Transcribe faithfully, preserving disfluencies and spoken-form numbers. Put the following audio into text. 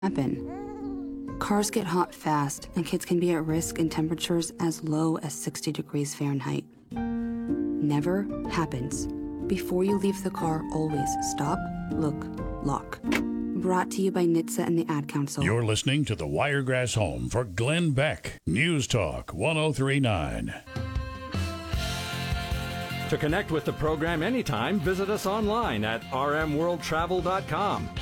happen. Cars get hot fast, and kids can be at risk in temperatures as low as sixty degrees Fahrenheit. Never happens. Before you leave the car, always stop, look, lock. Brought to you by N H T S A and the Ad Council. You're listening to the Wiregrass Home for Glenn Beck. News Talk one oh three point nine. To connect with the program anytime, visit us online at r m world travel dot com.